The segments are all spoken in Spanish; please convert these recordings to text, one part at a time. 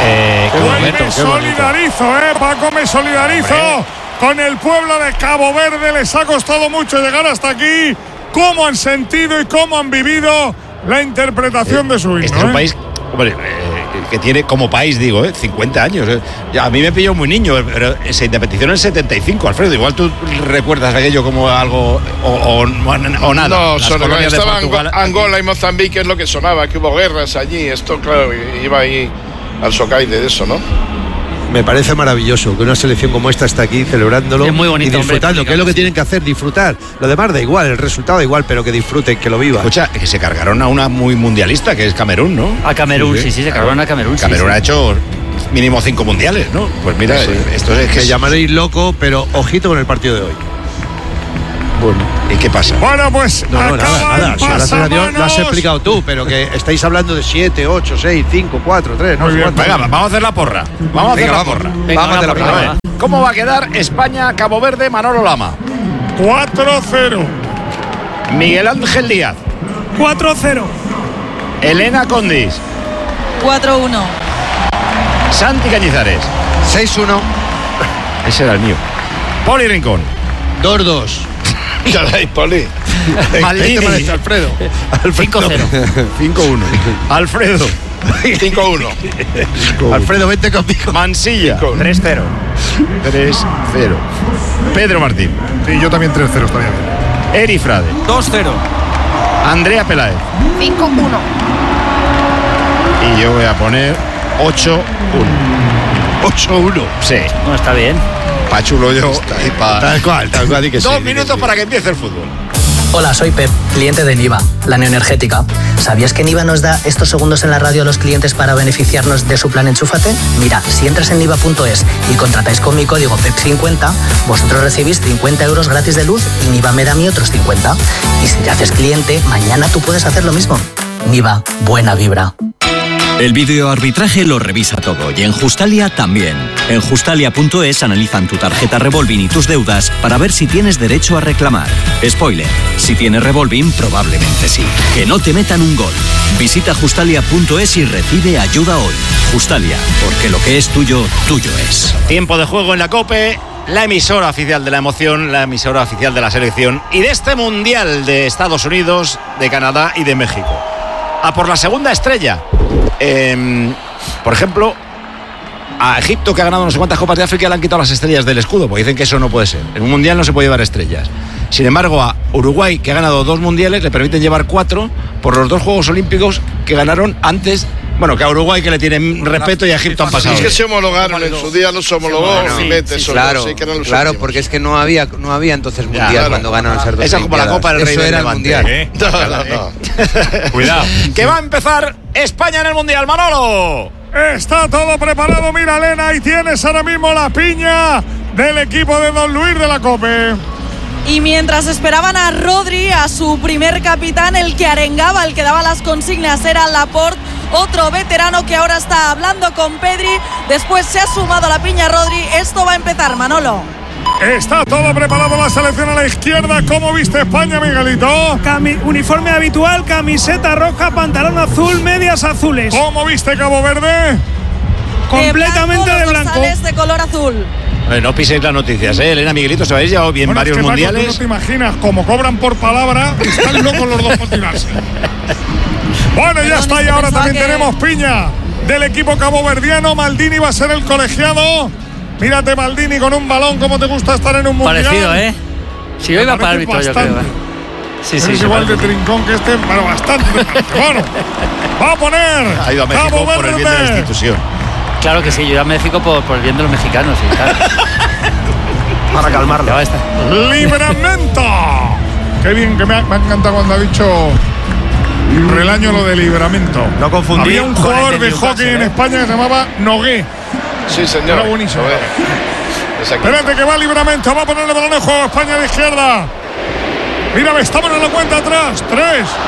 Me solidarizo, Paco, me solidarizo. Hombre. Con el pueblo de Cabo Verde. Les ha costado mucho llegar hasta aquí. Cómo han sentido y cómo han vivido la interpretación de su himno. Este es un país, hombre, que tiene como país, digo, 50 años. A mí me pilló muy niño, pero se independizó en el 75, Alfredo. Igual tú recuerdas aquello como algo o nada. No, estaba Angola y Mozambique, es lo que sonaba, que hubo guerras allí. Esto, claro, iba ahí al socaide de eso, ¿no? Me parece maravilloso que una selección como esta está aquí celebrándolo es muy bonito, y disfrutando, hombre, que es lo que tienen que hacer, disfrutar. Lo demás da igual, el resultado da igual, pero que disfruten, que lo vivan. Escucha, que se cargaron a una muy mundialista, que es Camerún, ¿no? A Camerún, sí, se cargaron a Camerún. Camerún ha hecho mínimo 5 mundiales, ¿no? Pues mira, esto es que me llamaréis loco, pero ojito con el partido de hoy. Bueno, ¿y qué pasa? Bueno, pues nada. Si gracias a Dios lo has explicado tú, pero que estáis hablando de 7, 8, 6, 5, 4, 3, no sé cuánto. Venga, vamos a hacer la porra. Vamos a hacer la porra. ¿Cómo va a quedar España-Cabo Verde, Manolo Lama? 4-0. Miguel Ángel Díaz. 4-0. Elena Condis. 4-1. Santi Cañizares. 6-1. Ese era el mío. Poli Rincón. 2-2. Caray, Poli. Maldini. Alfredo. 5-0. 5-1. Alfredo. 5-1. Alfredo, vente conmigo. Mansilla. 3-0. 3-0. Pedro Martín. Sí, yo también 3-0 estaría bien. Eri Frade. 2-0. Andrea Peláez. 5-1. Y yo voy a poner 8-1. 8-1. Sí. No, está bien. Pa' chulo yo. Tal cual, di que 2 sí, minutos para que empiece el fútbol. Hola, soy Pep, cliente de Niva, la neoenergética. ¿Sabías que Niva nos da estos segundos en la radio a los clientes para beneficiarnos de su plan Enchúfate? Mira, si entras en niva.es y contratáis con mi código PEP50, vosotros recibís 50 euros gratis de luz y Niva me da a mí otros 50. Y si te haces cliente, mañana tú puedes hacer lo mismo. Niva, buena vibra. El videoarbitraje lo revisa todo y en Justalia también. En Justalia.es analizan tu tarjeta revolving y tus deudas para ver si tienes derecho a reclamar. Spoiler, si tienes revolving probablemente sí. Que no te metan un gol. Visita Justalia.es y recibe ayuda hoy. Justalia, porque lo que es tuyo, tuyo es. Tiempo de juego en la COPE. La emisora oficial de la emoción, la emisora oficial de la selección y de este Mundial de Estados Unidos, de Canadá y de México. A por la segunda estrella. Por ejemplo, a Egipto, que ha ganado no sé cuántas copas de África, le han quitado las estrellas del escudo, porque dicen que eso no puede ser. En un mundial no se puede llevar estrellas. Sin embargo, a Uruguay, que ha ganado 2 mundiales, le permiten llevar 4 por los 2 Juegos Olímpicos que ganaron antes. Bueno, que a Uruguay, que le tienen respeto, y a Egipto han pasado. Es que se homologaron en su día, los homologó. Claro, porque es que no había entonces mundial cuando ganaron esas 2. Esa es como la Copa del Rey. Eso era el mundial. No. Cuidado. Que va a empezar España en el mundial, Manolo. Está todo preparado, mira, Elena, y tienes ahora mismo la piña del equipo de Don Luis de la COPE. Y mientras esperaban a Rodri, a su primer capitán, el que arengaba, el que daba las consignas era Laporte, otro veterano que ahora está hablando con Pedri. Después se ha sumado a la piña Rodri. Esto va a empezar, Manolo. Está todo preparado, la selección a la izquierda. ¿Cómo viste España, Miguelito? Uniforme habitual, camiseta roja, pantalón azul, medias azules. ¿Cómo viste Cabo Verde? Completamente de blanco. Los dorsales de color azul. No piséis las noticias, Elena, Miguelito, se habéis llevado bien varios es que, mundiales. Paco, tú no te imaginas, como cobran por palabra, están locos los dos por tirarse. Bueno, ya está, y ahora también tenemos piña del equipo caboverdiano. Maldini va a ser el colegiado. Mírate, Maldini, con un balón, como te gusta estar en un mundial. Parecido, ¿eh? Si hoy va para árbitro, yo creo. Sí, es igual de trincón que este, pero bastante. Bueno, va a poner ha ido a México Cabo por el bien de la institución. Claro que sí, yo ya me fijo por el bien de los mexicanos. ¿Sí? Claro. Para calmarlo. ¡Libramento! Qué bien, que me ha encantado cuando ha dicho Relaño lo de Libramento. No confundir. Había un jugador de hockey en España que se llamaba Nogué. Sí, señor. Era buenísimo. Espérate que va Libramento, va a poner el balón en juego. España de izquierda. Mira, estamos en la cuenta atrás. 3, 2, 1.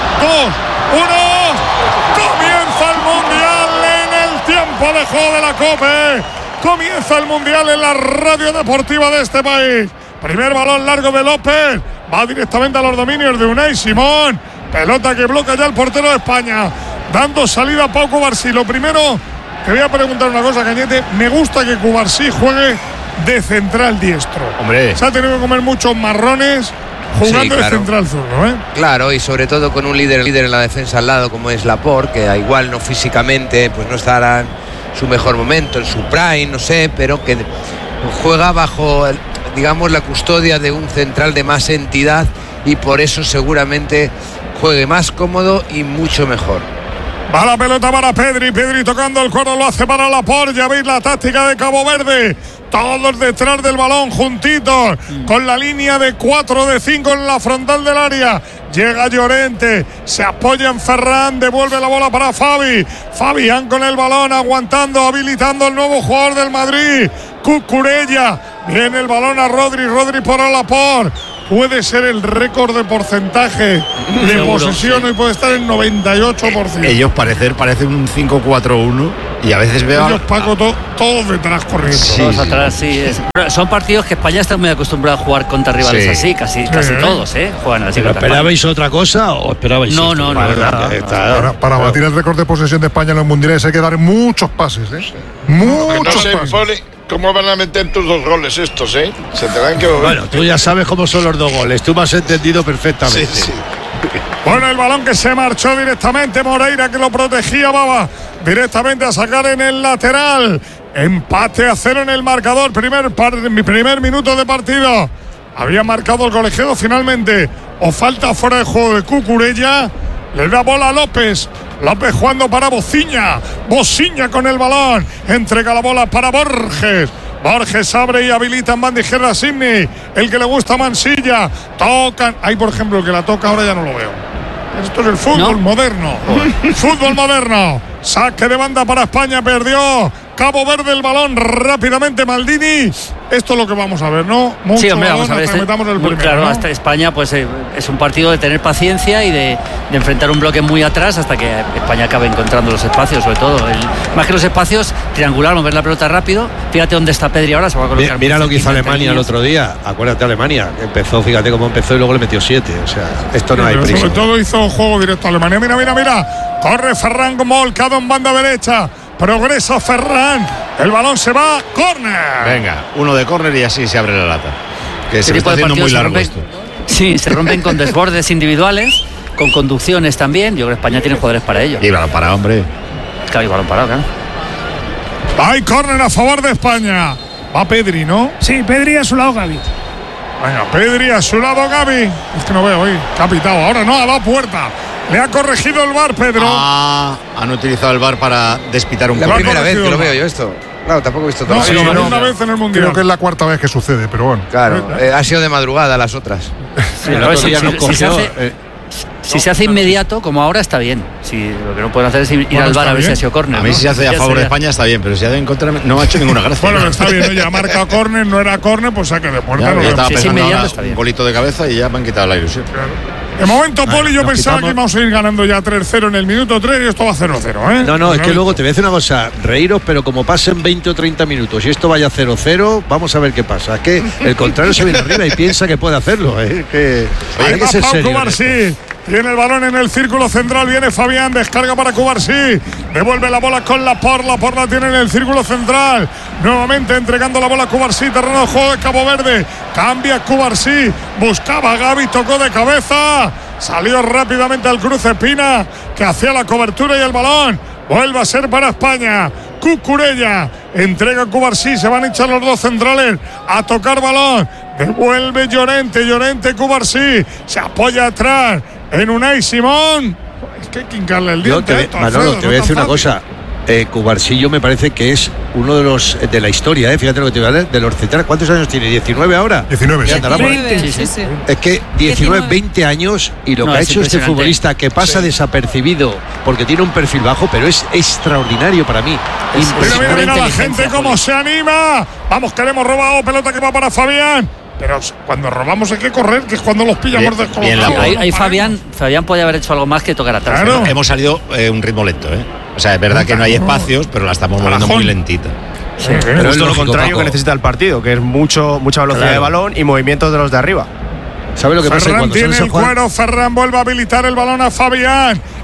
Comienza el mundial en el tiempo de juego de la COPE. Comienza el mundial en la radio deportiva de este país. Primer balón largo de López. Va directamente a los dominios de Unai Simón. Pelota que bloquea ya el portero de España. Dando salida a Pau Cubarsí. Lo primero te voy a preguntar una cosa, Cañete. Me gusta que Cubarsí juegue de central diestro. Hombre. Se ha tenido que comer muchos marrones jugando de central zurdo, ¿eh? Claro, y sobre todo con un líder en la defensa al lado como es Laporte, que igual no físicamente pues no estará en su mejor momento, en su prime, no sé, pero que juega bajo, digamos, la custodia de un central de más entidad y por eso seguramente juegue más cómodo y mucho mejor. Va la pelota para Pedri. Pedri tocando el cuerno, lo hace para Laporte. Ya veis la táctica de Cabo Verde. Todos detrás del balón, juntitos, con la línea de 4 de 5 en la frontal del área. Llega Llorente, se apoya en Ferran, devuelve la bola para Fabi. Fabián con el balón, aguantando, habilitando el nuevo jugador del Madrid, Cucurella. Viene el balón a Rodri, Rodri para Laporte. Puede ser el récord de porcentaje de posesión, y puede estar en 98%. Ellos parecen un 5-4-1 y a veces veo... Ellos, Paco, todos detrás corriendo. Sí, todos atrás, sí. Son partidos que España está muy acostumbrada a jugar contra rivales así, casi todos, juegan así. ¿Esperabais otra cosa o esperabais No, para batir el récord de posesión de España en los mundiales hay que dar muchos pases, muchos pases. ¿Cómo van a meter tus 2 goles estos, Se tendrán que volver. Bueno, tú ya sabes cómo son los 2 goles. Tú me has entendido perfectamente. Sí. Bueno, el balón que se marchó directamente. Moreira, que lo protegía, Baba. Directamente a sacar en el lateral. Empate a 0 en el marcador. Primer minuto de partido. Había marcado el colegiado finalmente. O falta fuera de juego de Cucurella. Le da bola a López. López jugando para Bociña. Bociña con el balón. Entrega la bola para Borges. Borges abre y habilita en banda izquierda a Sidney. El que le gusta a Mansilla. Tocan. Ahí, por ejemplo, el que la toca ahora ya no lo veo. Esto es el fútbol moderno. Fútbol moderno. Saque de banda para España. Perdió Cabo Verde el balón rápidamente. Maldini. Esto es lo que vamos a ver, ¿no? Mucho sí, hombre, balón vamos a ver. hasta que metamos el primero, claro, ¿no? hasta España, pues es un partido de tener paciencia y de enfrentar un bloque muy atrás hasta que España acabe encontrando los espacios, sobre todo. Más que los espacios, triangular, mover la pelota rápido. Fíjate dónde está Pedri ahora, se va a colocar. Mira lo que hizo Alemania el otro día. Acuérdate, Alemania. Empezó, fíjate cómo empezó y luego le metió 7. O sea, esto no hay prisa. Sobre todo hizo juego directo a Alemania. Mira. Corre Ferran volcado en banda derecha. Progresa Ferran. El balón se va. Córner. Venga, uno de córner y así se abre la lata. Que se está haciendo muy largo esto. Sí, se rompen con desbordes individuales, con conducciones también. Yo creo que España tiene jugadores para ello. Y balón parado, hombre. Claro, y balón parado, claro. Hay córner a favor de España. Va Pedri, ¿no? Sí, Pedri a su lado, Gavi. Venga, Pedri a su lado, Gavi. Es que no veo hoy. Capitado. Ahora no, a la puerta. Le ha corregido el VAR, Pedro. Han utilizado el VAR para despitar un La primera vez que lo veo yo esto. Claro, tampoco he visto todo. No, sí, una vez en el Mundial. Creo que es la 4ª vez que sucede, pero bueno. Claro, ha sido de madrugada las otras. Sí, si se hace inmediato, como ahora, está bien. Lo que no pueden hacer es ir al VAR a ver si ha sido córner. A mí si se hace a favor de España está bien, pero si hace en contra no ha hecho ninguna gracia. Bueno, está bien, ya marca córner, no era córner, pues saque de puerta. Ya estaba pensando ahora un golito de cabeza y ya me han quitado la ilusión. Claro. De momento, Poli, yo pensaba que íbamos a ir ganando ya 3-0 en el minuto 3 y esto va 0-0, No, es que luego te voy a decir una cosa, reíros, pero como pasen 20 o 30 minutos y esto vaya 0-0, vamos a ver qué pasa. Es que el contrario se viene arriba y piensa que puede hacerlo. Hay que ser serio. Tiene el balón en el círculo central, viene Fabián, descarga para Cubarsí, devuelve la bola con Laporte, Laporte la tiene en el círculo central, nuevamente entregando la bola a Cubarsí, terreno de juego de Cabo Verde, cambia Cubarsí, buscaba a Gavi, tocó de cabeza, salió rápidamente al cruce Pina, que hacía la cobertura y el balón vuelve a ser para España. Cucurella entrega a Cubarsí, se van a echar los dos centrales a tocar balón, devuelve Llorente, Cubarsí, se apoya atrás en Unai Simón. Es que hay que hincarle el diente. Manolo, te voy a decir una cosa. Cubarsí me parece que es uno de los de la historia, fíjate lo que te voy a decir, de los centrales. ¿Cuántos años tiene? ¿19 ahora? 19, sí. Es que 19, 20 años y lo que ha hecho este futbolista que pasa desapercibido porque tiene un perfil bajo, pero es extraordinario para mí. Mira la gente cómo se anima. Vamos, queremos robado, pelota que va para Fabián. Pero cuando robamos hay que correr, que es cuando los pillamos descolocados. Ahí Fabián podía haber hecho algo más que tocar atrás. Claro. Hemos salido un ritmo lento, O sea, es verdad que no hay espacios, pero la estamos moviendo muy lentita. Sí, pero es lo contrario que necesita el partido, que es mucha velocidad de balón y movimientos de los de arriba. ¿Sabe lo que pasa? Ferran Cuando tiene el cuero, Ferran vuelve a habilitar el balón a Fabián.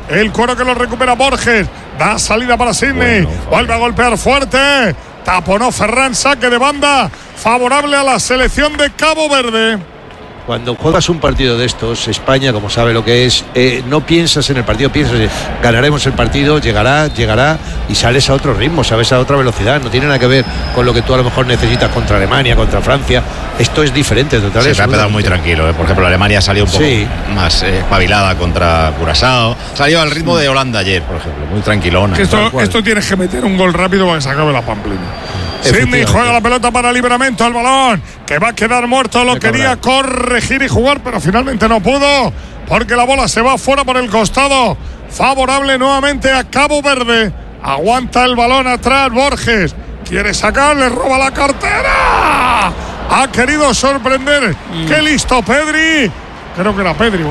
El Cuero que lo recupera Borges. Da salida para Sidney. Vuelve a golpear fuerte. Taponó Ferran, saque de banda. Favorable a la selección de Cabo Verde. Cuando juegas un partido de estos, España, como sabe lo que es, no piensas en el partido, piensas en ganaremos el partido, llegará y sales a otro ritmo, sabes, a otra velocidad. No tiene nada que ver con lo que tú a lo mejor necesitas contra Alemania, contra Francia. Esto es diferente totalmente. Se ha quedado muy tranquilo. Por ejemplo, Alemania salió un poco más espabilada contra Curazao. Salió al ritmo de Holanda ayer, por ejemplo, muy tranquilona. Esto tienes que meter un gol rápido para que se acabe la pamplina. Sidney juega la pelota para Livramento, al balón que va a quedar muerto, lo quería corregir y jugar, pero finalmente no pudo porque la bola se va fuera por el costado, favorable nuevamente a Cabo Verde. Aguanta el balón atrás Borges, quiere sacar, le roba la cartera, ha querido sorprender. Qué listo Pedri. Creo que era Pedri.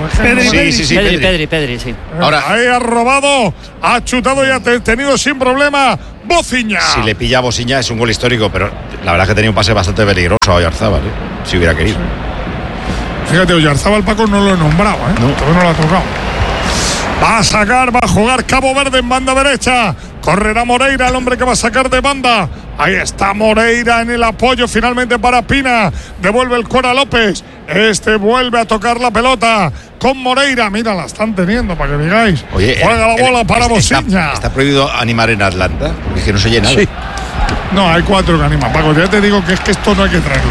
Pedri, sí. Ahora, ahí ha robado, ha chutado y ha tenido sin problema Bociña. Si le pilla a Bociña es un gol histórico, pero la verdad es que tenía un pase bastante peligroso a Oyarzábal, si hubiera querido. Fíjate, Oyarzábal, Paco, no lo he nombrado, todavía no lo ha tocado. Va a sacar, va a jugar Cabo Verde en banda derecha. Correrá Moreira, el hombre que va a sacar de banda. Ahí está Moreira en el apoyo finalmente para Pina. Devuelve el Cora López. Vuelve a tocar la pelota con Moreira. Mira, la están teniendo para que digáis. Oye, juega la bola para Bociña. ¿Está prohibido animar en Atlanta? Porque es que no se llena. Sí. No, hay 4 que animan. Paco, ya te digo que es que esto no hay que traerlo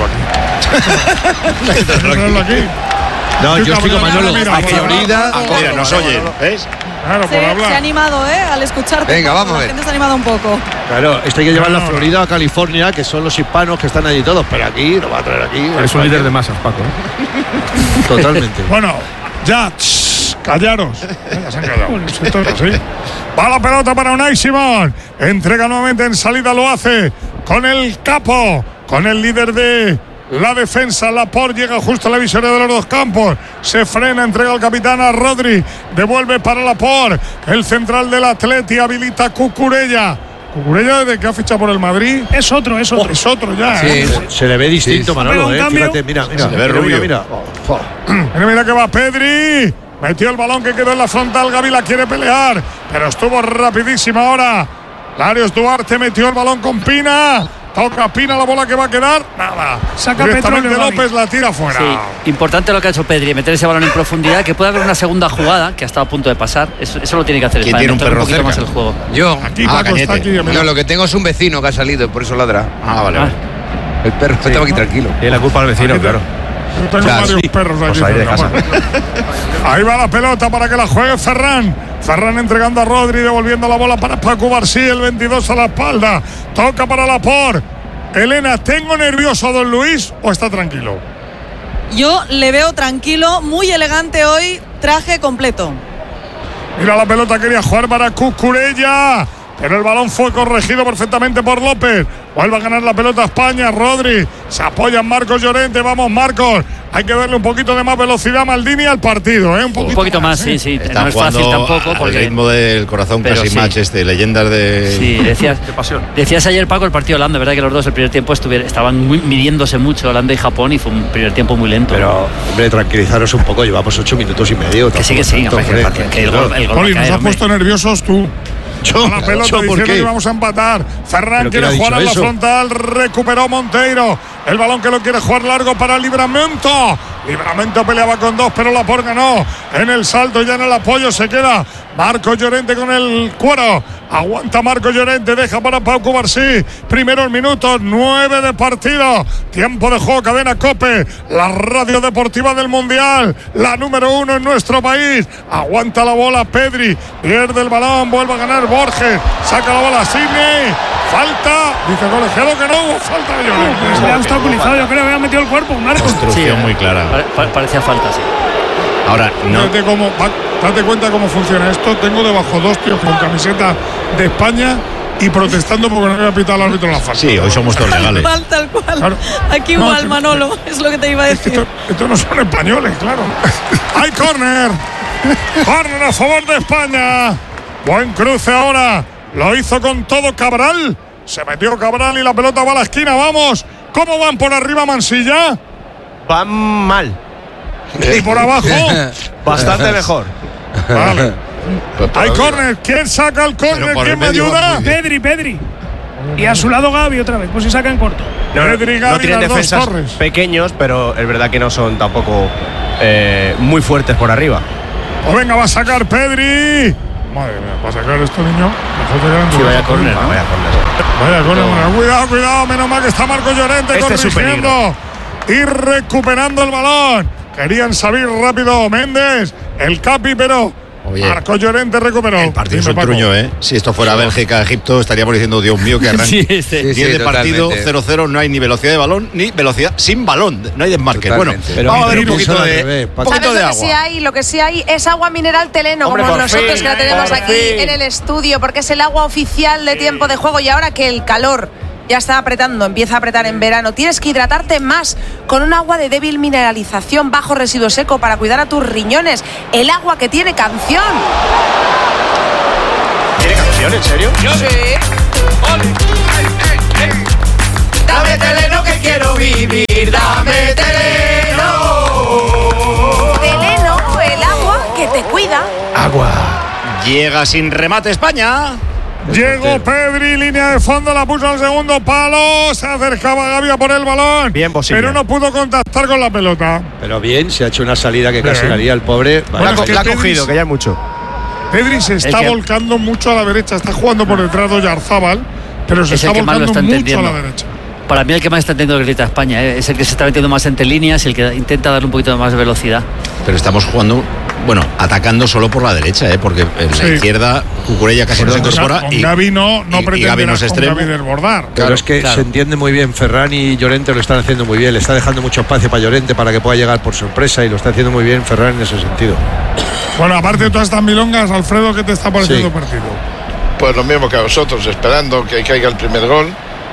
aquí. No hay que traerlo aquí. No, yo estoy con Manolo. A Florida. Mira, nos oyen, ¿ves? Claro, se ha animado, al escucharte. Venga, vamos a ver. La gente se ha animado un poco. Claro, esto hay que llevarlo a Florida, a California, que son los hispanos que están allí todos, pero aquí lo va a traer aquí. Es un líder de masas, Paco. Totalmente. Bueno, ya, callaros. Ya se han callado. Esto es así. Va la pelota para Unai Simón. Entrega nuevamente en salida, lo hace con el capo, con el líder de la defensa. Laporte llega justo a la visoria de los dos campos. Se frena, entrega al capitán a Rodri. Devuelve para Laporte. El central del Atleti habilita Cucurella. Cucurella, desde que ha fichado por el Madrid. Es otro ya. Sí, se le ve distinto, Manolo. Fíjate, mira. Se le ve rubio. Mira que va Pedri. Metió el balón que quedó en la frontal. Gavi la quiere pelear, pero estuvo rapidísima ahora. Larios Duarte metió el balón con Pina. Toca Pina, la bola que va a quedar. Nada. Saca Petróleo. López la tira fuera. Sí, importante lo que ha hecho Pedri, meter ese balón en profundidad, que puede haber una segunda jugada que ha estado a punto de pasar. Eso lo tiene que hacer. ¿Quién tiene un perro poquito cerca? Más el juego. Yo. Aquí Paco está aquí. No, lo que tengo es un vecino que ha salido, por eso ladra. Vale. El perro estaba aquí tranquilo. Y la culpa al vecino, claro. Yo tengo varios perros aquí. Pues ahí de casa. Ahí va la pelota para que la juegue Ferran. Ferran entregando a Rodri, devolviendo la bola para Paco Barcí, el 22 a la espalda. Toca para Laporte. Elena, ¿tengo nervioso a Don Luis o está tranquilo? Yo le veo tranquilo, muy elegante hoy, traje completo. Mira la pelota, quería jugar para Cucurella, pero el balón fue corregido perfectamente por López. Vuelve a ganar la pelota España, Rodri. Se apoya en Marcos Llorente. Vamos, Marcos. Hay que darle un poquito de más velocidad a Maldini al partido, Un poquito más, sí. Están no es fácil tampoco. Al ritmo del corazón casi match leyendas de. Sí, decías, de pasión. Decías ayer, Paco, el partido de Holanda, verdad que los dos el primer tiempo estaban midiéndose mucho, Holanda y Japón, y fue un primer tiempo muy lento. Pero, hombre, tranquilizaros un poco, llevamos 8 minutos y medio. Que sí, el gol Poli, nos has puesto nerviosos tú. La pelota diciendo que vamos a empatar. Ferran quiere jugar a la frontal. Recuperó Monteiro. El balón que lo quiere jugar largo para Livramento. Livramento peleaba con 2, pero Laporte ganó. En el salto, ya en el apoyo se queda Marcos Llorente con el cuero. Aguanta Marcos Llorente, deja para Pau Barcí. Primeros minutos, 9 de partido. Tiempo de juego, cadena COPE. La radio deportiva del Mundial. La número 1 en nuestro país. Aguanta la bola Pedri. Pierde el balón, vuelve a ganar Borges. Saca la bola Sidney. Falta. Dice el colegiado que no hubo falta de Llorente. Se le ha obstaculizado, yo creo que había metido el cuerpo, Marcos. Construcción muy clara. Parecía falta, sí. Ahora, no. Date cuenta cómo funciona esto. Tengo debajo 2 tíos con camiseta de España y protestando porque no había pitado el árbitro la falta. Sí, hoy somos todos legales. Tal cual. Claro. Aquí igual, Manolo, es lo que te iba a decir. Estos no son españoles, claro. ¡Hay córner! ¡Córner a favor de España! Buen cruce ahora. Lo hizo con todo Cabral. Se metió Cabral y la pelota va a la esquina. ¡Vamos! ¿Cómo van por arriba Mansilla? Van mal. ¿Y por abajo? Bastante mejor. Vale. Hay córner. ¿Quién saca el córner? ¿Quién me ayuda? Pedri. Y a su lado Gavi otra vez, pues si saca en corto. Pedri, Gavi, no tienen las dos defensas torres. pequeños, pero es verdad que no son tampoco muy fuertes por arriba. Pues venga, va a sacar Pedri. Madre mía, ¿va a sacar esto, niño? Sí, vaya córner, ¿no? Vaya córner. Cuidado, menos mal que está Marco Llorente corrigiendo y recuperando el balón. Querían salir rápido Méndez, el Capi, pero Marco Llorente recuperó. El partido es un truño, ¿eh? Si esto fuera Bélgica, Egipto, estaríamos diciendo, Dios mío, que arranque. Tiene partido 0-0, no hay ni velocidad de balón, ni velocidad sin balón. No hay desmarque. Bueno, vamos a ver un poquito de agua. Lo que sí hay es agua mineral Teleno, como nosotros que la tenemos aquí en el estudio, porque es el agua oficial de tiempo de juego. Y ahora que el calor ya está apretando, empieza a apretar en verano, tienes que hidratarte más con un agua de débil mineralización, bajo residuo seco, para cuidar a tus riñones. El agua que tiene canción. ¿Tiene canción, en serio? Sí. Dame Teleno que quiero vivir, dame Teleno. Teleno, el agua que te cuida. Agua. Llega sin remate España. Llegó Pedri, línea de fondo, la puso al segundo palo, se acercaba Gavi a por el balón, bien posible, pero no pudo contactar con la pelota. Pero bien, se ha hecho una salida que casi haría el pobre. La ha cogido, que ya es mucho. Pedri se está volcando mucho a la derecha, está jugando por detrás de Oyarzábal, pero se está volcando mucho a la derecha. Para mí el que más está entendiendo grita España, es el que se está metiendo más entre líneas y el que intenta darle un poquito más de velocidad. Pero estamos jugando, atacando solo por la derecha, porque en la izquierda Cucurella casi no se incorpora. Con Gavi no pretende no es extremo. Gavi desbordar. Claro, es que se entiende muy bien. Ferran y Llorente lo están haciendo muy bien. Le está dejando mucho espacio para Llorente para que pueda llegar por sorpresa y lo está haciendo muy bien Ferran en ese sentido. Bueno, aparte de todas estas milongas, Alfredo, ¿qué te está pareciendo el partido? Pues lo mismo que a vosotros, esperando que caiga el primer gol.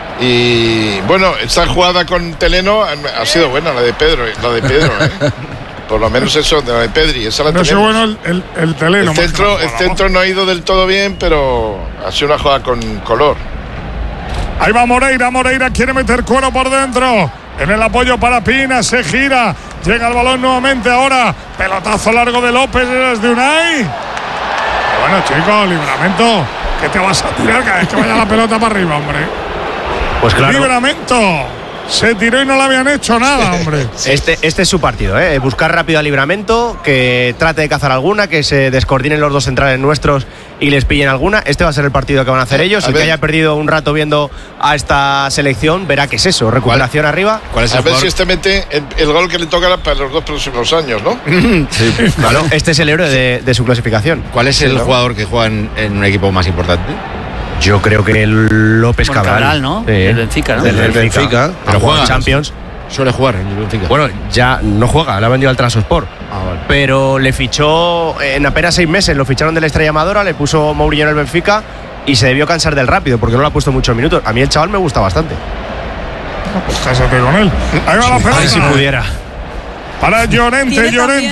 Y bueno, esta jugada con Teleno ha sido buena, la de Pedro. Por lo menos eso, de la de Pedri. Esa la no es bueno el Teleno. El centro no ha ido del todo bien, pero ha sido una jugada con color. Ahí va Moreira quiere meter cuero por dentro. En el apoyo para Pina, se gira. Llega el balón nuevamente ahora. Pelotazo largo de López, es de Unai. Bueno, chicos, Livramento, ¿qué te vas a tirar cada vez que vaya la pelota para arriba, hombre? Pues claro. Livramento se tiró y no le habían hecho nada, hombre. Este es su partido, buscar rápido a Livramento, que trate de cazar alguna, que se descoordinen los dos centrales nuestros y les pillen alguna. Este va a ser el partido que van a hacer ellos. El que haya perdido un rato viendo a esta selección verá que es eso, recuperación arriba. ¿Cuál es el jugador? Si este mete el gol que le toca para los 2 próximos años, ¿no? Sí, claro. Este es el héroe de su clasificación. ¿Cuál es el jugador que juega en un equipo más importante? Yo creo que el López Cabral, ¿no? El Benfica, ¿no? El Benfica. Pero juega en Champions. Suele jugar en el Benfica. Bueno, ya no juega, le ha vendido al Trabzonspor. Vale. Pero le fichó en apenas 6 meses, lo ficharon de la Estrella Amadora, le puso Mourinho en el Benfica y se debió cansar del rápido porque no le ha pusto muchos minutos. A mí el chaval me gusta bastante. Pues cásate con él. Ahí va la pelota. Ay, si pudiera. Para Llorente.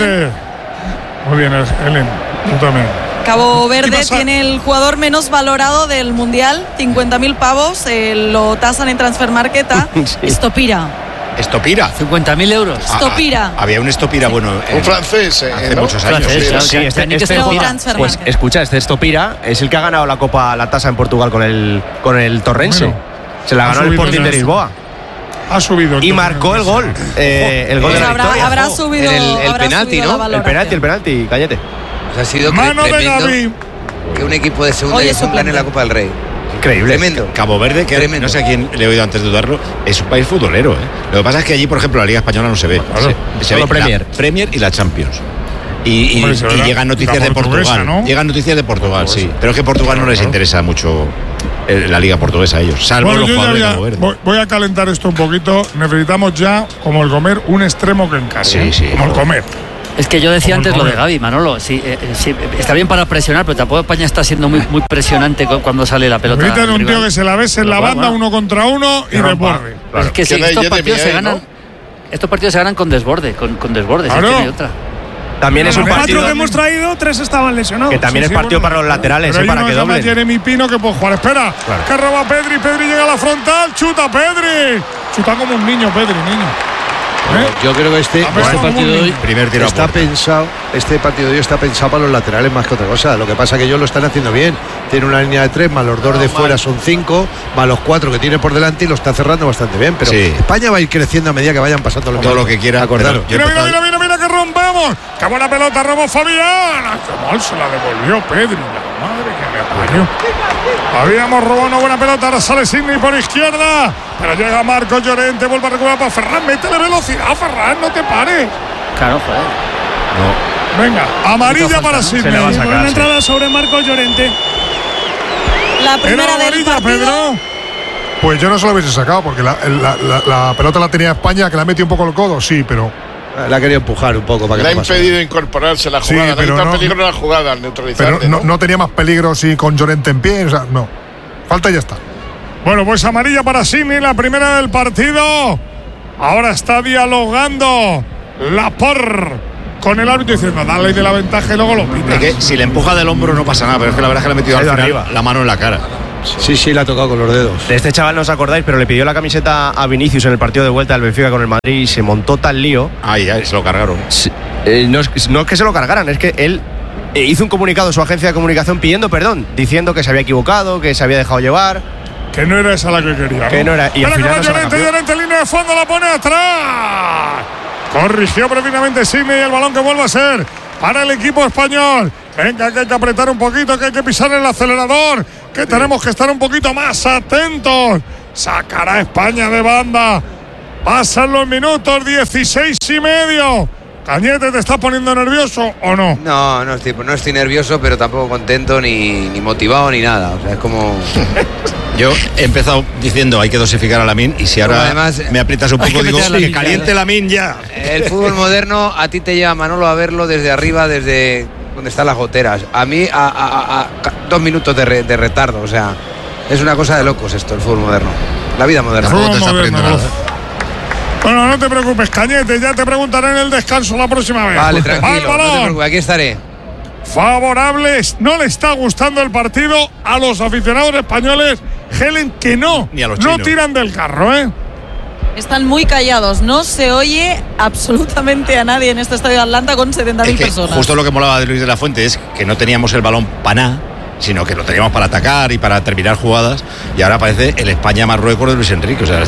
Muy bien, Helen, tú también. Cabo Verde tiene el jugador menos valorado del Mundial, 50.000 pavos, lo tasan en Transfermarkt a Estopira. ¿Estopira? 50.000 euros. Estopira. Había un Estopira, bueno, un francés, hace muchos años. Sí, pues escucha, este Estopira es el que ha ganado la Copa, la tasa en Portugal con el Torrense. Bueno, se la ganó el Sporting de Lisboa. Ha subido y marcó el gol. El gol de la victoria. Habrá subido el penalti, ¿no? El penalti, cállate. Pues ha sido mano de Gavi. Que un equipo de segunda división gane la Copa del Rey. Increíble. Tremendo. Cabo Verde, que no sé a quién le he oído antes de dudarlo, es un país futbolero. Lo que pasa es que allí, por ejemplo, la Liga Española no se ve. Claro. Se ve Premier. La Premier y la Champions. Y llegan noticias de Portugal, ¿no? Llegan noticias de Portugal, sí. Pero es que Portugal no les interesa mucho la Liga Portuguesa a ellos, salvo los jugadores de Cabo Verde. Voy a calentar esto un poquito. Necesitamos ya, como el Comer, un extremo que encargue. Sí. Como el Comer. Es que yo decía antes lo de Gavi, Manolo. Sí, está bien para presionar, pero tampoco España está siendo muy presionante cuando sale la pelota. Necesitan un tío que se la bese en la banda, 1 contra 1 y desborde. Claro. Es que sí, estos partidos se ganan. Estos partidos se ganan con desborde, con desborde. Claro. Si es que no hay otra. También es un partido. 4 que hemos traído, 3 estaban lesionados. Que también es partido para los laterales, pero para que doblen. Jeremy Pino que puede jugar. Espera, que roba Pedri llega a la frontal, chuta Pedri. Chuta como un niño, Pedri, niño. Yo creo que este partido de hoy primer tiro está pensado. Este partido de hoy está pensado para los laterales más que otra cosa. Lo que pasa es que ellos lo están haciendo bien. Tiene una línea de 3, más los 2 de fuera son 5, más los 4 que tiene por delante y lo está cerrando bastante bien. Pero España va a ir creciendo a medida que vayan pasando los todo lo que quiera. Acordaros. Mira, que rompamos. ¡Qué buena pelota! Robó Fabián. ¡Qué mal se la devolvió Pedri! La madre que me parió. Habíamos robado una buena pelota. Ahora sale Sidney por izquierda. Pero llega Marcos Llorente. Vuelve a recuperar para Ferran. Métele velocidad, Ferran. No te pares. Claro, joder. No. Venga, amarilla para Sidney. Una entrada sobre Marcos Llorente. La primera del partido. Pedro. Pues yo no se lo hubiese sacado porque la pelota la tenía España, que la metió un poco el codo, sí, pero la quería empujar un poco para que le ha impedido incorporarse a la jugada. Sí, pero no peligro la jugada al neutralizar. Pero no tenía más peligro si con Llorente en pie, o sea, no. Falta y ya está. Bueno, pues amarilla para Sidney, la primera del partido. Ahora está dialogando Laporte con el árbitro diciendo dale de la ventaja y luego lo pita. Es que si le empuja del hombro no pasa nada, pero es que la verdad es que le ha metido al final arriba la mano en la cara. Sí, le ha tocado con los dedos. De este chaval no os acordáis, pero le pidió la camiseta a Vinicius en el partido de vuelta del Benfica con el Madrid y se montó tal lío. Ay, se lo cargaron. No es que se lo cargaran, es que él hizo un comunicado a su agencia de comunicación pidiendo perdón, diciendo que se había equivocado, que se había dejado llevar. Que no era esa la que quería, ¿no? Que no era. Y al final Llorente, línea de fondo, la pone atrás. Corrigió previamente Sidney y el balón que vuelve a ser para el equipo español. Venga, que hay que apretar un poquito, que hay que pisar el acelerador, que tenemos que estar un poquito más atentos. Sacará España de banda. Pasan los minutos, 16:30. Cañete, ¿te estás poniendo nervioso o no? No estoy nervioso, pero tampoco contento ni motivado ni nada. O sea, es como... Yo he empezado diciendo hay que dosificar a Lamine y si ahora además, me aprietas un poco digo que caliente Lamine ya. El fútbol moderno a ti te lleva, Manolo, a verlo desde arriba, desde donde están las goteras. A mí a 2 minutos de retardo. O sea, es una cosa de locos esto, el fútbol moderno. La vida moderna. Bueno, no te preocupes, Cañete, ya te preguntaré en el descanso la próxima vez. Vale, tranquilo, no te preocupes, aquí estaré. Favorables, no le está gustando el partido a los aficionados españoles, Helen, que no tiran del carro, ¿eh? Están muy callados, no se oye absolutamente a nadie en este estadio de Atlanta con 70.000 personas. Justo lo que molaba de Luis de la Fuente es que no teníamos el balón para nada, sino que lo teníamos para atacar y para terminar jugadas, y ahora parece el España-Marruecos de Luis Enrique. O sea,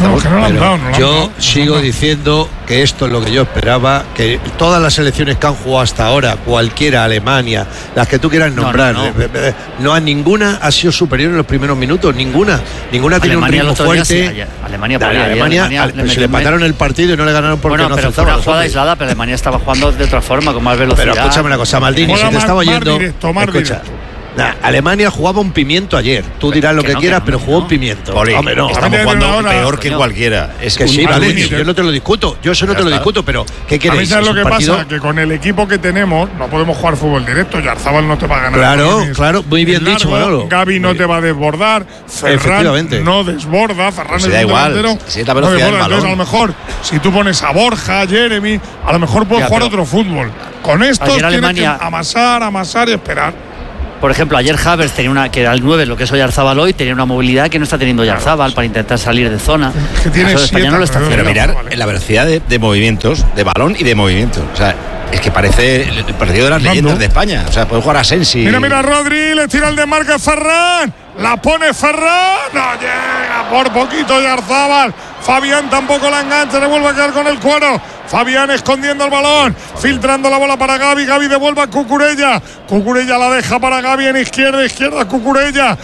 yo sigo diciendo que esto es lo que yo esperaba, que todas las selecciones que han jugado hasta ahora, cualquiera, Alemania, las que tú quieras nombrar, no a ninguna ha sido superior en los primeros minutos, ninguna tiene un ritmo fuerte. Alemania se le empataron el partido y no le ganaron porque no pero fue una jugada aislada, pero Alemania estaba jugando de otra forma, con más velocidad. Pero escúchame una cosa, Maldini, si te estaba oyendo, escucha. Alemania jugaba un pimiento ayer. Tú dirás lo que quieras, pero jugó un pimiento. Hombre, no. Estamos jugando peor que cualquiera. Es que sí, Maldini, yo no te lo discuto. Yo eso no te lo discuto, pero ¿qué queréis? A mí lo que pasa, que con el equipo que tenemos no podemos jugar fútbol directo. Yarzabal no te va a ganar. Claro, muy bien dicho, Manolo. Gavi no te va a desbordar. Ferran no desborda. Ferran es igual. Si es la velocidad del balón. Entonces, a lo mejor, si tú pones a Borja, a Jeremy, a lo mejor puedes jugar otro fútbol. Con estos tienes que amasar y esperar. Por ejemplo, ayer Havertz tenía que era el 9, lo que es Oyarzabal hoy, tenía una movilidad que no está teniendo Oyarzabal para intentar salir de zona. Es que eso España no lo está haciendo. Pero mirar la velocidad de movimientos, de balón y de movimientos. O sea, es que parece el partido de las leyendas de España. O sea, puede jugar a Sensi. Mira, Rodri, le tira el desmarque Ferran. La pone Ferran. No llega por poquito Oyarzabal. Fabián tampoco la engancha, le vuelve a quedar con el cuero. Fabián escondiendo el balón, filtrando la bola para Gavi. Gavi devuelve a Cucurella. Cucurella la deja para Gavi en izquierda Cucurella.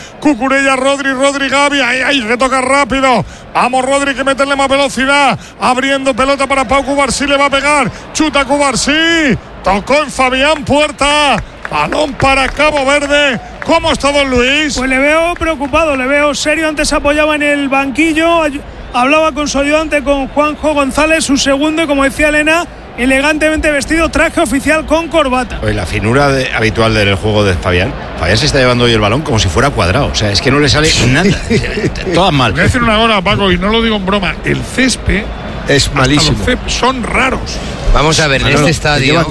Rodri, Gavi. Ahí que toca rápido. Vamos, Rodri, que meterle más velocidad. Abriendo pelota para Pau Cubarsí, le va a pegar. Chuta Cubarsí. Tocó en Fabián Puerta. Balón para Cabo Verde. ¿Cómo está don Luis? Pues le veo preocupado, le veo serio. Antes apoyaba en el banquillo. Hablaba con su ayudante, con Juanjo González, su segundo, y como decía Elena, elegantemente vestido, traje oficial con corbata. Pues la finura habitual del juego de Fabián. Fabián se está llevando hoy el balón como si fuera cuadrado. O sea, es que no le sale nada. Todas mal. Voy a decir una cosa, Paco, y no lo digo en broma. El césped es malísimo. Los césped son raros. Vamos a ver, en este estadio,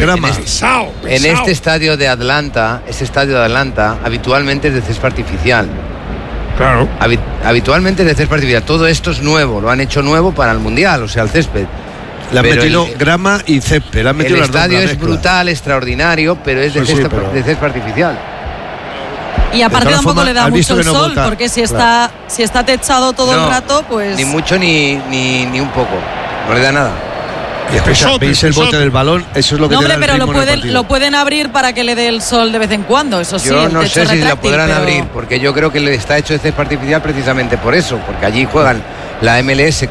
en este estadio de Atlanta, habitualmente es de césped artificial. Claro. Habitualmente es de césped artificial. Todo esto es nuevo, lo han hecho nuevo para el Mundial, o sea, el césped. Le han metido grama y césped. Le han metido el las dos estadio es mezcla. brutal, extraordinario, pero es de césped artificial. Y aparte tampoco le da mucho el sol, porque si está techado todo el rato, pues. Ni mucho ni un poco. No le da nada. Y escucha, veis el bote del balón, eso es lo que no, te da el pero ritmo lo pueden abrir para que le dé el sol de vez en cuando, eso sí. Yo no sé si la podrán abrir, porque yo creo que le está hecho de césped artificial precisamente por eso, porque allí juegan la MLS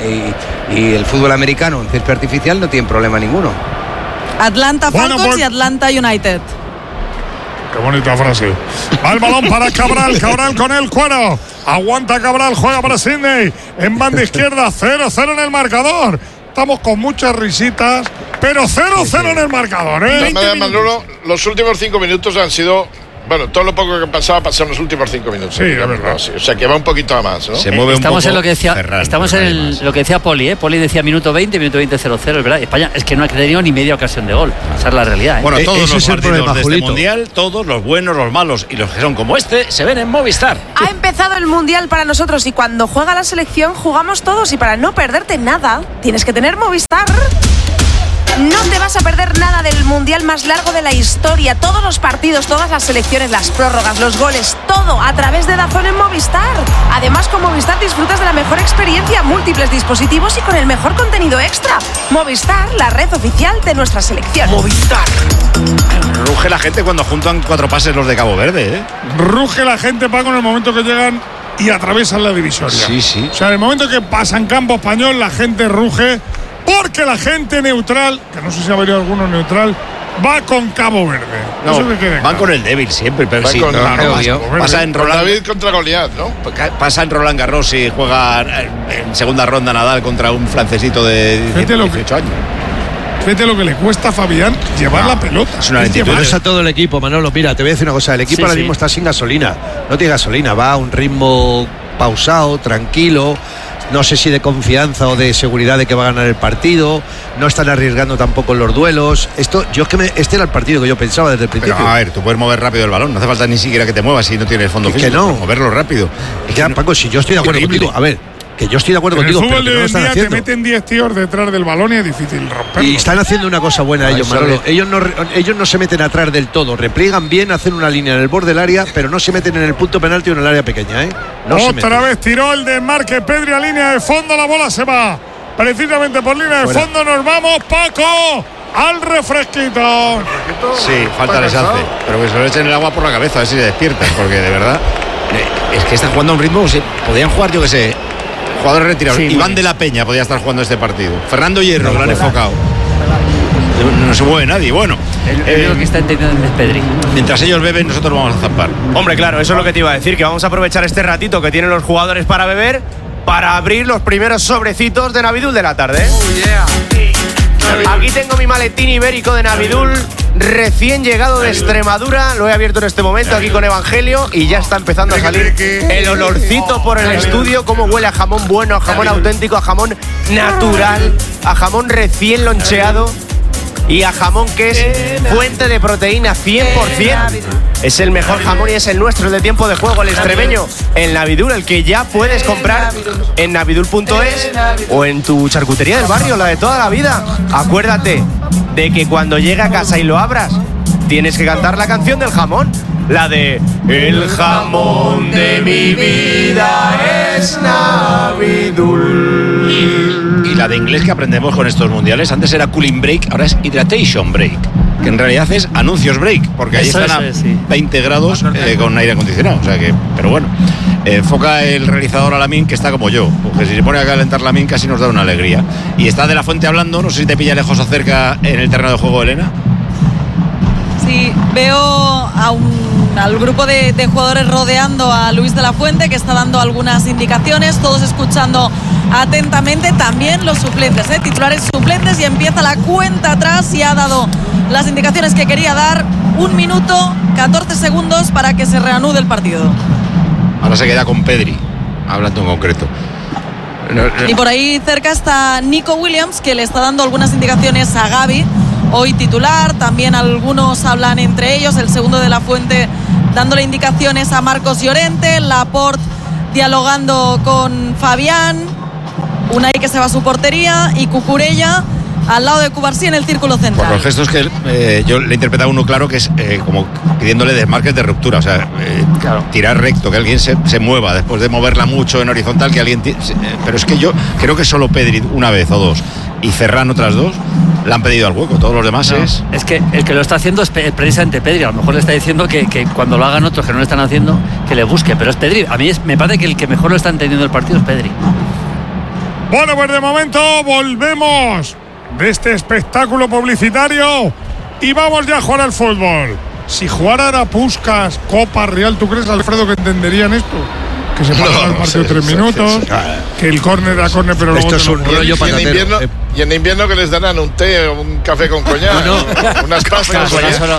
y el fútbol americano en césped artificial, no tienen problema ninguno. Atlanta Falcons y Atlanta United. Qué bonita frase. Va el balón para Cabral. Cabral con el cuero. Aguanta Cabral, juega para Sidney. En banda izquierda, 0-0 en el marcador. Estamos con muchas risitas, pero 0-0 en el marcador, ¿eh? Manolo, los últimos 5 minutos han sido. Bueno, todo lo poco que pasaba pasaron los últimos 5 minutos. Sí, es verdad. O sea, que va un poquito a más, ¿no? Se mueve estamos un poco. En lo que decía, estamos en lo que decía Poli, ¿eh? Poli decía minuto 20, 0-0, es verdad. España es que no ha tenido ni media ocasión de gol. Esa es la realidad, ¿eh? Bueno, todos ese los es el partidos problema, de este Julito. mundial, todos los buenos, los malos y los que son como este, se ven en Movistar. Ha empezado el mundial para nosotros y cuando juega la selección jugamos todos y para no perderte nada tienes que tener Movistar. No te vas a perder nada del mundial más largo de la historia. Todos los partidos, todas las selecciones, las prórrogas, los goles, todo a través de DAZN en Movistar. Además, con Movistar disfrutas de la mejor experiencia, múltiples dispositivos y con el mejor contenido extra. Movistar, la red oficial de nuestra selección. Movistar. Ruge la gente cuando juntan 4 pases los de Cabo Verde, ¿eh? Ruge la gente, Paco, en el momento que llegan y atraviesan la divisoria. Sí. O sea, en el momento que pasan campo español, la gente ruge. Porque la gente neutral, que no sé si ha venido alguno neutral, va con Cabo Verde. No, eso que quede van con el débil siempre, pero sí. Pasa en Roland, David contra Goliat, ¿no? Pasa en Roland Garros y juega en segunda ronda Nadal contra un francesito de 18 años. Fíjate lo que le cuesta a Fabián llevar la pelota. Es una lentitud. Es a todo el equipo, Manolo. Mira, te voy a decir una cosa. El equipo ahora mismo está sin gasolina. No tiene gasolina. Va a un ritmo pausado, tranquilo. No sé si de confianza o de seguridad de que va a ganar el partido. No están arriesgando tampoco en los duelos. Este era el partido que yo pensaba desde el principio. Pero, a ver, tú puedes mover rápido el balón. No hace falta ni siquiera que te muevas si no tienes fondo físico. Que no. Moverlo rápido. Ya, Paco, si yo estoy de acuerdo contigo. A ver, que yo estoy de acuerdo contigo, pero que no lo están haciendo. Te meten 10 tíos detrás del balón y es difícil romperlo. Y están haciendo una cosa buena ellos, Manolo. Ellos no se meten atrás del todo. Repliegan bien, hacen una línea en el borde del área, pero no se meten en el punto penalti o en el área pequeña, ¿eh? Otra vez tiró el desmarque Pedri a línea de fondo. La bola se va precisamente por línea de fondo. Nos vamos, Paco, al refresquito. Sí, falta les hace. Pero que se lo echen el agua por la cabeza, a ver si se despiertan. Porque de verdad, es que están jugando a un ritmo. Podían jugar, yo que sé, jugadores retirados. Iván de la Peña podía estar jugando este partido. Fernando Hierro, lo han enfocado. No se mueve nadie. Bueno, lo que está entendiendo es Pedri. Mientras ellos beben, nosotros vamos a zampar. Hombre, claro, eso es lo que te iba a decir, que vamos a aprovechar este ratito que tienen los jugadores para beber para abrir los primeros sobrecitos de Navidul de la tarde. Aquí tengo mi maletín ibérico de Navidul, recién llegado de Extremadura. Lo he abierto en este momento aquí con Evangelio y ya está empezando a salir el olorcito por el estudio. Cómo huele a jamón bueno, a jamón auténtico, a jamón natural, a jamón recién loncheado y a jamón que es fuente de proteína 100%. Es el mejor jamón y es el nuestro, el de tiempo de juego, el extremeño, el Navidul, el que ya puedes comprar en navidul.es o en tu charcutería del barrio, la de toda la vida. Acuérdate de que cuando llegue a casa y lo abras, tienes que cantar la canción del jamón, la de el jamón de mi vida es Navidul. Y la de inglés que aprendemos con estos mundiales, antes era cooling break, ahora es hydratation break, que en realidad es anuncios break, porque ahí están a 20 grados con aire acondicionado, o sea que, pero bueno, enfoca el realizador a Lamin, que está como yo, porque si se pone a calentar Lamin casi nos da una alegría. Y está De la Fuente hablando, no sé si te pilla lejos o cerca en el terreno de juego, Elena. Sí, veo al grupo de jugadores rodeando a Luis de la Fuente, que está dando algunas indicaciones, todos escuchando atentamente, también los suplentes, titulares suplentes, y empieza la cuenta atrás y ha dado las indicaciones que quería dar. 1 minuto, 14 segundos para que se reanude el partido. Ahora se queda con Pedri, hablando en concreto. Y por ahí cerca está Nico Williams, que le está dando algunas indicaciones a Gavi, hoy titular. También algunos hablan entre ellos, el segundo de la Fuente dándole indicaciones a Marcos Llorente, Laporte dialogando con Fabián. Unai que se va a su portería y Cucurella al lado de Cubarsí en el círculo central. Por los gestos que yo le he interpretado uno claro que es como pidiéndole desmarques de ruptura, o sea, tirar recto, que alguien se mueva después de moverla mucho en horizontal, que alguien pero es que yo creo que solo Pedri una vez o dos y Ferran otras dos le han pedido al hueco, todos los demás es que el que lo está haciendo es precisamente Pedri. A lo mejor le está diciendo que cuando lo hagan otros que no lo están haciendo, que le busque, pero es Pedri. A mí me parece que el que mejor lo está entendiendo el partido es Pedri. Bueno, pues de momento volvemos de este espectáculo publicitario y vamos ya a jugar al fútbol. Si jugara a Puskás, Copa, Real, ¿tú crees, Alfredo, que entenderían esto? Que se pasa el partido 3 minutos, que el córner era córner, pero esto luego es un rollo patatero. Y en invierno que les darán un té o un café con coñac, unas pastas.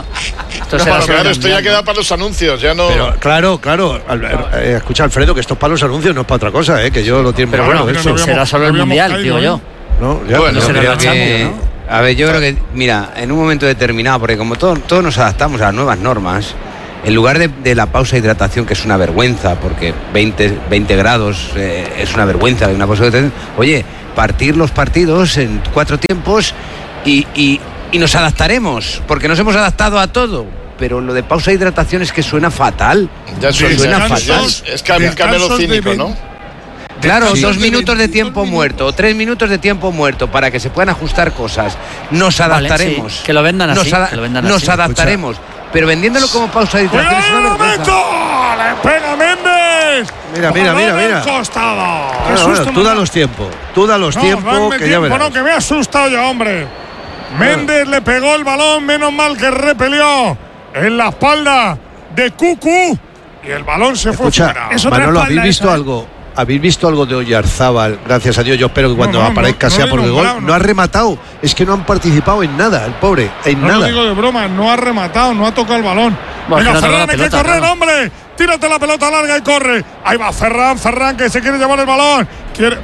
Claro, esto ya queda para los anuncios, ya no. Pero, claro, escucha, Alfredo, que esto es para los anuncios, no es para otra cosa, que yo lo tiempo. Pero bueno, eso será solo el mundial, digo yo. No, ya, bueno, será creo la que, Champions, ¿no? A ver, yo creo que, mira, en un momento determinado, porque como todos nos adaptamos a las nuevas normas, en lugar de la pausa de hidratación, que es una vergüenza, porque 20 grados es una vergüenza, una pausa de hidratación, oye, partir los partidos en 4 tiempos y nos adaptaremos, porque nos hemos adaptado a todo. Pero lo de pausa de hidratación es que suena fatal. Ya suena fatal. Es camelo cínico, ¿no? Claro, 2 minutos de tiempo muerto o 3 minutos de tiempo muerto para que se puedan ajustar cosas. Nos adaptaremos. Vale, sí, que lo vendan así. Nos adaptaremos. Pero vendiéndolo como pausa de hidratación es una vergüenza. ¡Le pega Méndez! Mira. Bueno, tú da los tiempos. Que ya verás. No, que me ha asustado ya, hombre. Méndez le pegó el balón, menos mal que repelió en la espalda de Cucu y el balón se fue fuera. Manolo, ¿habéis visto algo? ¿Habéis visto algo de Oyarzábal? Gracias a Dios, yo espero que cuando aparezca sea por el gol. No ha rematado, es que no han participado en nada, el pobre, nada. No lo digo de broma, no ha rematado, no ha tocado el balón. Venga, Ferran, hay que correr, hombre. Tírate la pelota larga y corre. Ahí va Ferran, que se quiere llevar el balón. Joder.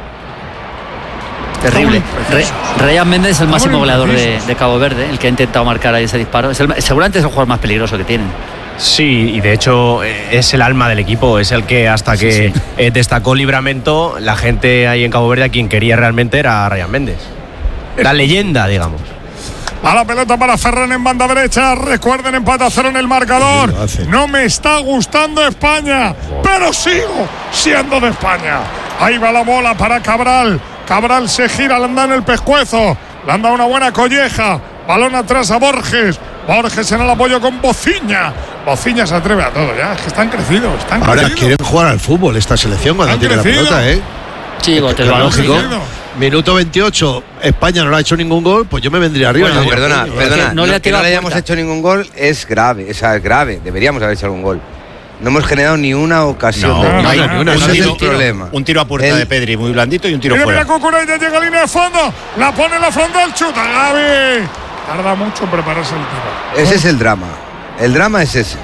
Terrible. Ryan Méndez es el máximo goleador de Cabo Verde, el que ha intentado marcar ahí ese disparo. Seguramente es el jugador más peligroso que tienen. Sí, y de hecho es el alma del equipo, es el que hasta que destacó Livramento, la gente ahí en Cabo Verde a quien quería realmente era a Ryan Méndez. La leyenda, digamos. A la pelota para Ferran en banda derecha. Recuerden, empate a 0 en el marcador. No me está gustando España, pero sigo siendo de España. Ahí va la bola para Cabral. Cabral se gira, le anda en el pescuezo. Le anda una buena colleja. Balón atrás a Borges. Borges en el apoyo con Bociña. Bociña se atreve a todo, ya. Es que están crecidos. Ahora quieren jugar al fútbol esta selección cuando tiene la pelota, Sí, es lógico. Minuto 28, España no le ha hecho ningún gol, pues yo me vendría arriba. Bueno, perdona, no le hayamos hecho ningún gol es grave, es grave. Deberíamos haber hecho algún gol. No hemos generado ni una ocasión. Ese es el problema. Un tiro a puerta de Pedri muy blandito y un tiro fuera. Mira, Cucurella llega a línea de fondo. La pone en la frontal, chuta Gavi. Tarda mucho en prepararse el tiro. Ese es el drama. El drama es ese.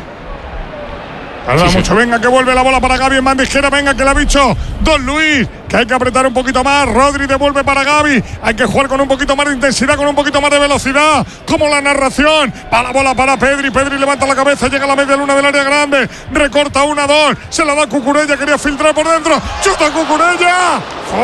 Tarda mucho. Venga, que vuelve la bola para Gavi en banda izquierda. Venga, que la ha dicho Don Luis. Que hay que apretar un poquito más. Rodri devuelve para Gavi. Hay que jugar con un poquito más de intensidad, con un poquito más de velocidad. Como la narración. Va la bola para Pedri. Pedri levanta la cabeza. Llega a la media luna del área grande. Recorta 1-2. Se la da Cucurella. Quería filtrar por dentro. ¡Chuta Cucurella!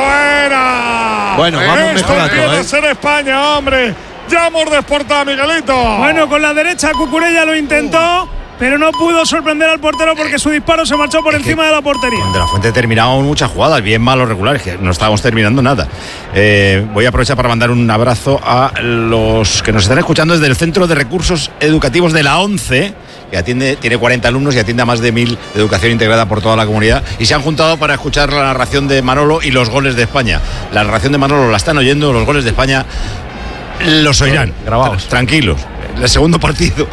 ¡Fuera! Bueno, vamos mejorando. Esto tiene que ser España, hombre. Ya hemos desportado, Miguelito. Bueno, con la derecha Cucurella lo intentó, pero no pudo sorprender al portero porque su disparo se marchó por encima de la portería. De la Fuente terminamos muchas jugadas, bien, malos, regulares, que no estábamos terminando nada. Voy a aprovechar para mandar un abrazo a los que nos están escuchando desde el Centro de Recursos Educativos de la ONCE, que tiene 40 alumnos y atiende a más de 1000 de educación integrada por toda la comunidad, y se han juntado para escuchar la narración de Manolo y los goles de España. La narración de Manolo la están oyendo, los goles de España los oirán, grabados. Tranquilos. El segundo partido.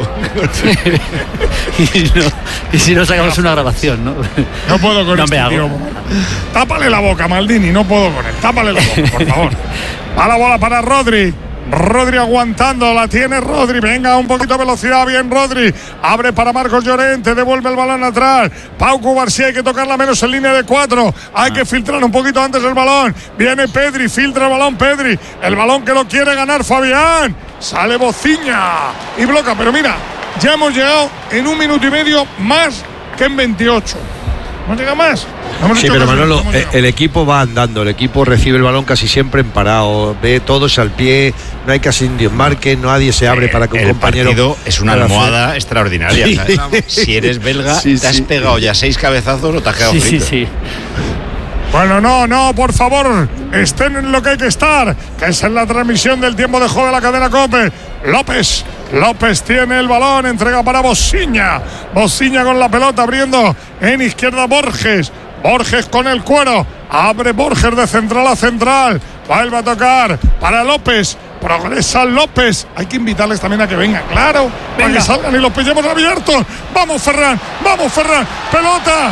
y si no sacamos una grabación, ¿no? No puedo con este tío. Tápale la boca, Maldini, no puedo con él. Tápale la boca, por favor. A la bola para Rodri. Rodri aguantando, la tiene Rodri. Venga, un poquito de velocidad, bien Rodri. Abre para Marcos Llorente, devuelve el balón atrás. Pau Cubarsí, hay que tocarla menos en línea de 4. Hay que filtrar un poquito antes el balón. Viene Pedri, filtra el balón Pedri. El balón que lo quiere ganar Fabián. Sale Bociña y bloca, pero mira, ya hemos llegado en 1 minuto y medio más que en 28. No llega más. Sí, pero Manolo, el equipo va andando, el equipo recibe el balón casi siempre en parado, ve todos al pie, no hay casi indios marquen, nadie se abre para que un compañero. El partido es una almohada extraordinaria. Sí. ¿Sabes? Si eres belga, te has pegado ya 6 cabezazos o te has quedado frito. Sí. Bueno, no, por favor, estén en lo que hay que estar, que es en la transmisión del tiempo de juego de la cadena COPE. López tiene el balón, entrega para Bosiña con la pelota, abriendo en izquierda Borges con el cuero, abre Borges de central a central, vuelve a tocar para López, progresa López, hay que invitarles también a que vengan, claro, para que salgan y los pillemos abiertos. Vamos Ferran, pelota.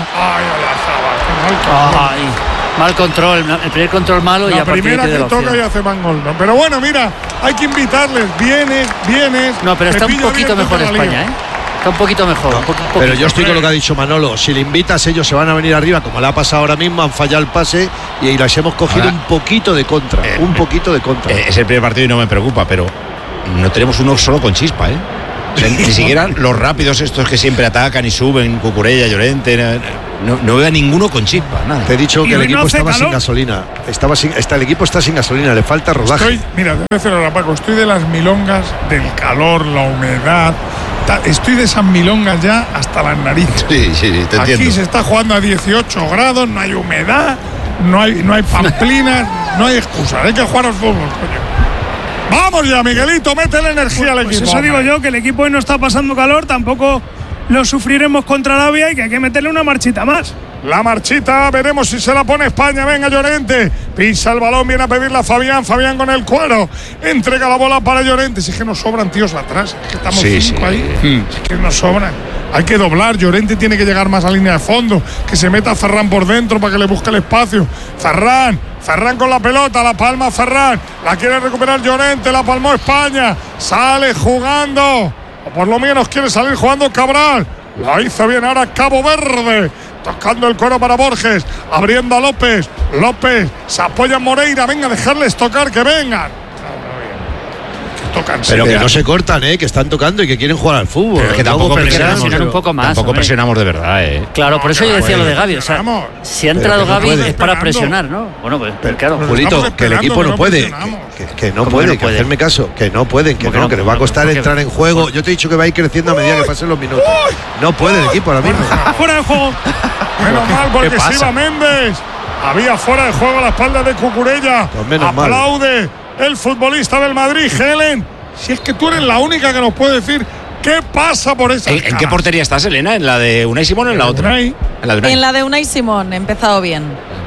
Mal control, el primer control malo y a partir de la primera que toca y hace mal gol. ¿No? Pero bueno, mira, hay que invitarles. Vienes. No, pero está un poquito mejor España, ¿eh? Está un poquito mejor. Pero yo estoy con lo que ha dicho Manolo. Si le invitas, ellos se van a venir arriba, como le ha pasado ahora mismo, han fallado el pase y las hemos cogido un poquito de contra. Es el primer partido y no me preocupa, pero no tenemos uno solo con chispa, ¿eh? Ni siquiera los rápidos estos que siempre atacan y suben, Cucurella, Llorente, no veo a ninguno con chispa, nada. Te he dicho que el equipo estaba sin gasolina. El equipo está sin gasolina, le falta rodaje. Mira, te voy a decir ahora, Paco, estoy de las milongas, del calor, la humedad. Estoy de esas milongas ya hasta las narices. Sí, te entiendo. Aquí se está jugando a 18 grados, no hay humedad, no hay pamplinas, no hay excusa. Hay que jugar al fútbol, coño. Vamos ya, Miguelito, métele energía al equipo. Eso digo yo, que el equipo hoy no está pasando calor, tampoco lo sufriremos contra Arabia y que hay que meterle una marchita más. La marchita, veremos si se la pone España. Venga, Llorente, pisa el balón, viene a pedirla Fabián con el cuero, entrega la bola para Llorente. Si es que nos sobran tíos atrás, es que estamos 5 ahí, es que nos sobran. Hay que doblar, Llorente tiene que llegar más a línea de fondo, que se meta Ferran por dentro para que le busque el espacio. Ferran con la pelota, la palma Ferran, la quiere recuperar Llorente, la palmó España, sale jugando, o por lo menos quiere salir jugando Cabral, la hizo bien ahora Cabo Verde, tocando el cuero para Borges, abriendo a López, se apoya en Moreira, venga, dejarles tocar, que vengan. Pero que no se cortan, que están tocando y que quieren jugar al fútbol. Pero es que tampoco presionamos un poco más. Tampoco presionamos de verdad, Claro, por eso yo decía lo de Gavi. O sea, si ha entrado Gavi es para presionar, ¿no? Bueno, pues claro. Julito, que el equipo no puede. Que no puede, que hacerme caso. Que no pueden, que no, que les va a costar entrar en juego. Yo te he dicho que va a ir creciendo a medida que pasen los minutos. No puede el equipo ahora mismo. Fuera de juego. Menos mal porque se iba Méndez. Había fuera de juego a la espalda de Cucurella. Aplaude el futbolista del Madrid, Helen. Si es que tú eres la única que nos puede decir qué pasa por esa. ¿En qué portería estás, Elena? ¿En la de Unai Simón o en la otra? En la de Unai Simón, he empezado bien.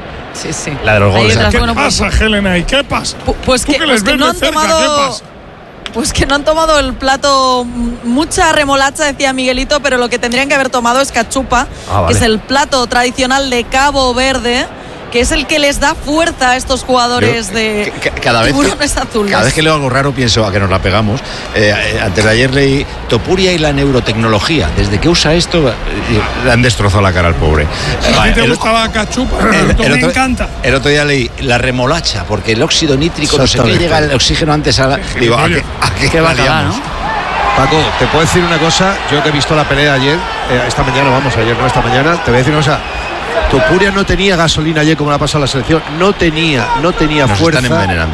Sí. La de los goles. ¿Qué pasa, Helena? ¿Y qué pasa? Pues que no han tomado. Pues que no han tomado el plato, mucha remolacha, decía Miguelito, pero lo que tendrían que haber tomado es cachupa, que es el plato tradicional de Cabo Verde, que es el que les da fuerza a estos jugadores de tiburones azules. Cada vez que leo algo raro pienso a que nos la pegamos. Antes de ayer leí Topuria y la neurotecnología. Desde que usa esto le han destrozado la cara al pobre. ¿A ti te gusta la cachupa? Me encanta. El otro día leí la remolacha, porque el óxido nítrico, no sé qué, llega el oxígeno antes a la... Digo, ¿a qué va a acabar, no? Paco, te puedo decir una cosa. Yo que he visto la pelea ayer, esta mañana, esta mañana, te voy a decir una cosa. Topuria no tenía gasolina ayer como le ha pasado a la selección. No tenía fuerza. Están envenenando.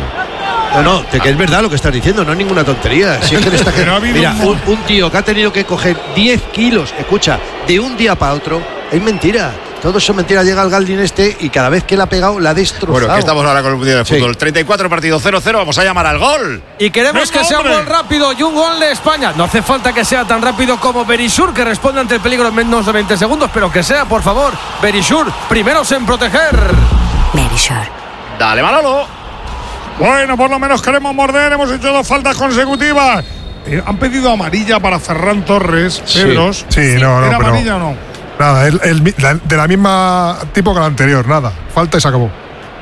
No, que es verdad lo que estás diciendo, no es ninguna tontería. Si es que mira, un tío que ha tenido que coger 10 kilos, escucha, de un día para otro, es mentira. Todo eso es mentira. Llega el Galdin y cada vez que le ha pegado la ha destrozado. Bueno, que estamos ahora con el Mundial de Fútbol. 34 partidos 0-0, vamos a llamar al gol. Y queremos que sea un gol rápido y un gol de España. No hace falta que sea tan rápido como Berisur, que responde ante el peligro en menos de 20 segundos, pero que sea, por favor, Berisur, primeros en proteger. Berisur. Dale, Manolo. Bueno, por lo menos queremos morder, hemos hecho 2 faltas consecutivas. Han pedido amarilla para Ferran Torres, Pedros. Sí, no, ¿Era pero amarilla o no? Nada, de la misma tipo que la anterior, nada. Falta y se acabó.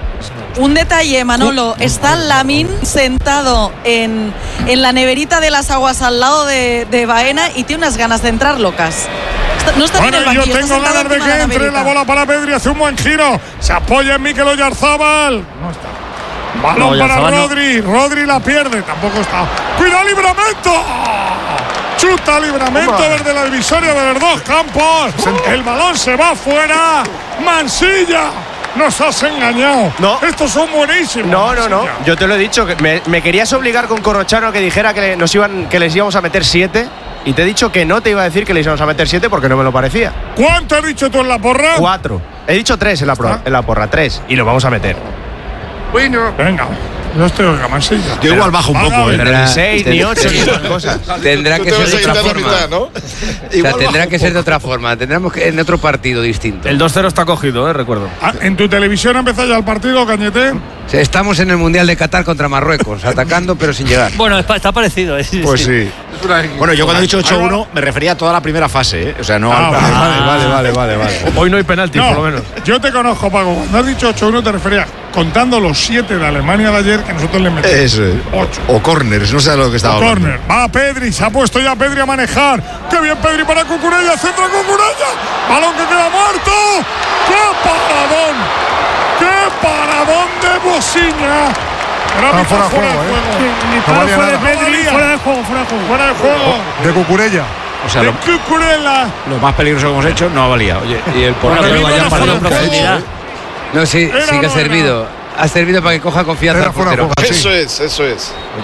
Un detalle, Manolo. Está Lamín sentado en la neverita de las aguas al lado de Baena y tiene unas ganas de entrar locas. No está bueno, en el banquillo, yo tengo ganas de que entre la bola para Pedri, hace un buen giro. Se apoya en Mikel Oyarzábal. No está. Balón para Rodri. Rodri la pierde. Tampoco está. ¡Cuidado, Livramento! Chuta Livramento desde la divisoria de los dos campos. El balón se va afuera. Mansilla. Nos has engañado. No. Estos son buenísimos. No. Yo te lo he dicho. Que me querías obligar con Corrochano que dijera que les íbamos a meter 7. Y te he dicho que no te iba a decir que les íbamos a meter 7 porque no me lo parecía. ¿Cuánto has dicho tú en la porra? 4. He dicho 3 en la porra. 3. Y lo vamos a meter. Bueno. Venga. Yo estoy en Mansilla. Yo igual bajo un poco. Pero ni 6, ni 8, ni esas cosas. Tendrá que ser de otra forma. Mitad, ¿no? O sea, tendrá que ser de otra forma. Tendremos que en otro partido distinto. El 2-0 está cogido, recuerdo. ¿En tu televisión ha empezado ya el partido, Cañete? Estamos en el Mundial de Qatar contra Marruecos, atacando pero sin llegar. Bueno, está parecido. Pues sí. Bueno, yo cuando he dicho 8-1 me refería a toda la primera fase, ¿eh? O sea, no al Vale. Hoy no hay penalti, por lo menos. Yo te conozco, Paco. Cuando has dicho 8-1 te referías contando los 7 de Alemania de ayer que nosotros le metimos. Eso. 8. O corners, no sé de lo que estaba hablando. Corner. Va Pedri, se ha puesto ya Pedri a manejar. ¡Qué bien Pedri para Cucurella! ¡Centro Cucurella! ¡Balón que queda muerto! ¡Qué paradón! ¡Qué paradón de Bosiña! Está fuera de juego, No valía nada. Fuera de juego. Fuera de juego. De Cucurella. O sea, de Cucurella. Lo más peligroso que hemos hecho no ha valido. Oye, y el portero vaya para en profundidad. No, sí que ha servido. Ha servido para que coja confianza al portero. Eso es.